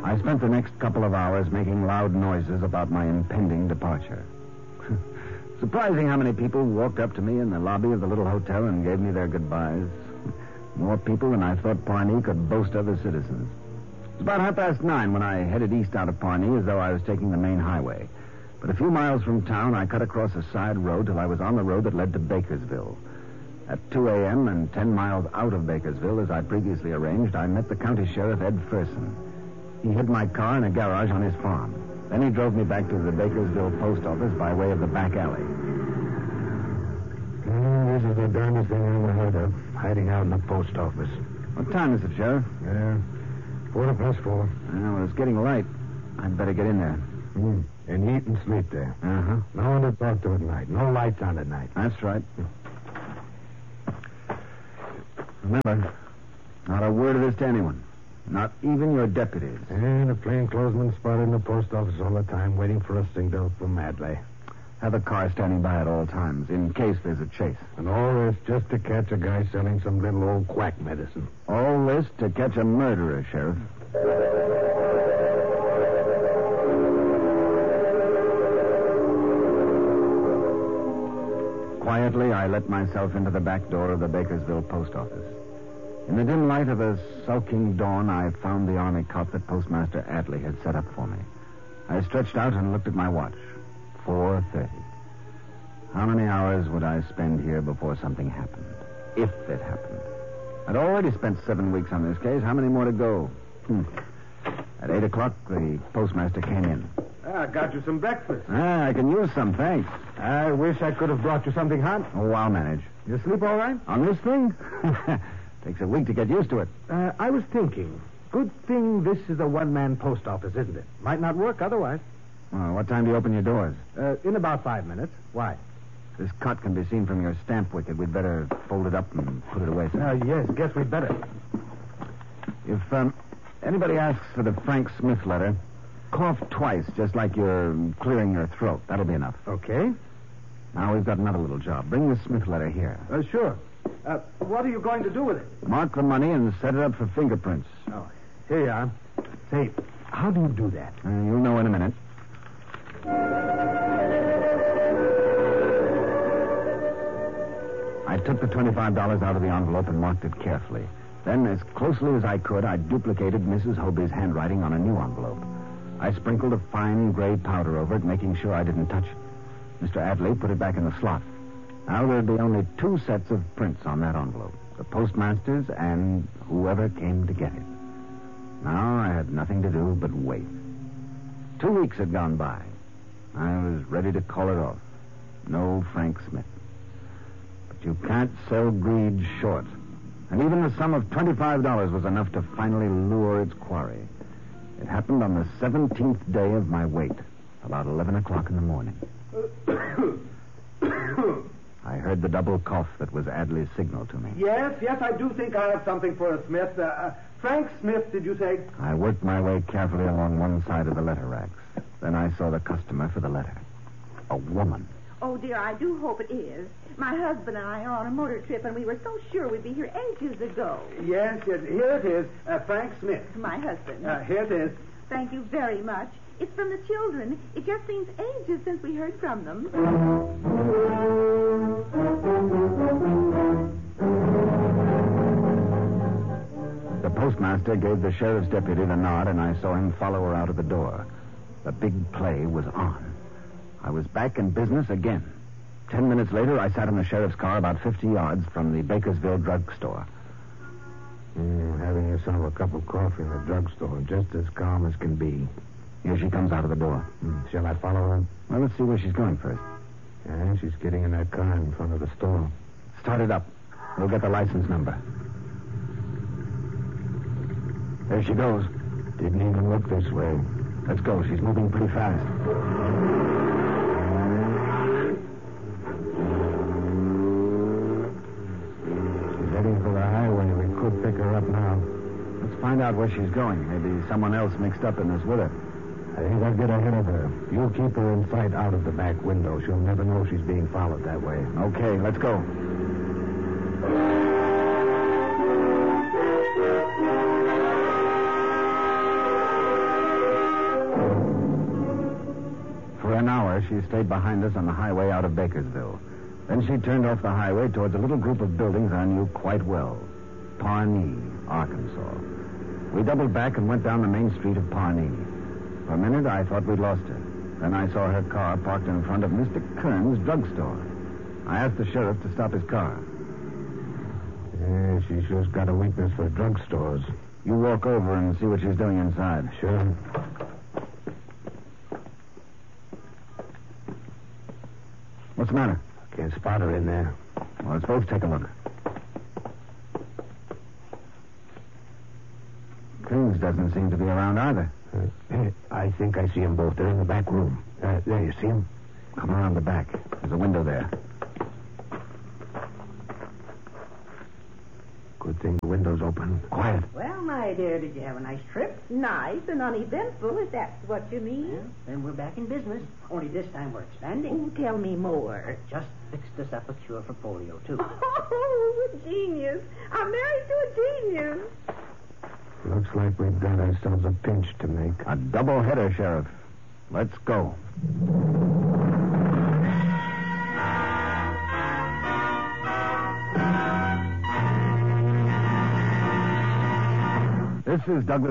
I spent the next couple of hours making loud noises about my impending departure. Surprising how many people walked up to me in the lobby of the little hotel and gave me their goodbyes. More people than I thought Pawnee could boast other citizens. It was about 9:30 when I headed east out of Pawnee as though I was taking the main highway. But a few miles from town, I cut across a side road till I was on the road that led to Bakersville. At 2 a.m. and 10 miles out of Bakersville, as I previously arranged, I met the county sheriff, Ed Ferson. He hid my car in a garage on his farm. Then he drove me back to the Bakersville post office by way of the back alley. This is the darndest thing I ever heard of, hiding out in the post office. What time is it, Sheriff? 4:45. Well, it's getting light. I'd better get in there. And eat and sleep there. Uh-huh. No one to talk to at night. No lights on at night. That's right. Remember, not a word of this to anyone. Not even your deputies. And a plainclothesman spotted in the post office all the time, waiting for a signal from Adley. Have a car standing by at all times, in case there's a chase. And all this just to catch a guy selling some little old quack medicine. All this to catch a murderer, Sheriff. Quietly, I let myself into the back door of the Bakersville post office. In the dim light of a sulking dawn, I found the army cot that Postmaster Adley had set up for me. I stretched out and looked at my watch. 4:30. How many hours would I spend here before something happened? If it happened. I'd already spent 7 weeks on this case. How many more to go? At 8 o'clock, the postmaster came in. I got you some breakfast. I can use some, thanks. I wish I could have brought you something hot. Oh, I'll manage. You sleep all right? On this thing? Takes a week to get used to it. I was thinking. Good thing this is a one-man post office, isn't it? Might not work otherwise. Well, what time do you open your doors? In about 5 minutes. Why? This cot can be seen from your stamp wicket. We'd better fold it up and put it away, sir. Yes, guess we'd better. If anybody asks for the Frank Smith letter, cough twice, just like you're clearing your throat. That'll be enough. Okay. Now we've got another little job. Bring the Smith letter here. Sure. What are you going to do with it? Mark the money and set it up for fingerprints. Oh, here you are. Say, how do you do that? You'll know in a minute. I took the $25 out of the envelope and marked it carefully. Then, as closely as I could, I duplicated Mrs. Hobie's handwriting on a new envelope. I sprinkled a fine gray powder over it, making sure I didn't touch it. Mr. Adley put it back in the slot. Now there'd be only 2 sets of prints on that envelope. The postmaster's and whoever came to get it. Now I had nothing to do but wait. 2 weeks had gone by. I was ready to call it off. No Frank Smith. But you can't sell greed short. And even the sum of $25 was enough to finally lure its quarry. It happened on the 17th day of my wait, about 11 o'clock in the morning. I heard the double cough that was Adley's signal to me. Yes, I do think I have something for a Smith. Frank Smith, did you say? I worked my way carefully along one side of the letter racks. Then I saw the customer for the letter. A woman. Oh, dear, I do hope it is. My husband and I are on a motor trip, and we were so sure we'd be here ages ago. Yes, here it is. Frank Smith. My husband. Here it is. Thank you very much. It's from the children. It just seems ages since we heard from them. The postmaster gave the sheriff's deputy the nod, and I saw him follow her out of the door. The big play was on. I was back in business again. 10 minutes later, I sat in the sheriff's car about 50 yards from the Bakersville drugstore. Having yourself a cup of coffee in the drugstore, just as calm as can be. Here she comes out of the door. Shall I follow her? Well, let's see where she's going first. Yeah, she's getting in that car in front of the store. Start it up. We'll get the license number. There she goes. Didn't even look this way. Let's go. She's moving pretty fast. She's heading for the highway. We could pick her up now. Let's find out where she's going. Maybe someone else mixed up in this with her. I think I'll get ahead of her. You keep her in sight out of the back window. She'll never know she's being followed that way. Okay, let's go. car, she stayed behind us on the highway out of Bakersville. Then she turned off the highway towards a little group of buildings I knew quite well. Pawnee, Arkansas. We doubled back and went down the main street of Pawnee. For a minute, I thought we'd lost her. Then I saw her car parked in front of Mr. Kern's drugstore. I asked the sheriff to stop his car. Yeah, she sure's got a weakness for drugstores. You walk over and see what she's doing inside. Sure. What's the matter? Can't spot her in there. Well, let's both take a look. Kings doesn't seem to be around either. I think I see them both. They're in the back room. There, you see them? Come around the back. There's a window there. Good thing the window's open. Quiet. Well, my dear, did you have a nice trip? Nice and uneventful, if that's what you mean. Well, then we're back in business. Only this time we're expanding. Oh, tell me more. Just fixed us up a cure for polio, too. Oh, a genius. I'm married to a genius. Looks like we've got ourselves a pinch to make. A double header, Sheriff. Let's go. This is Douglas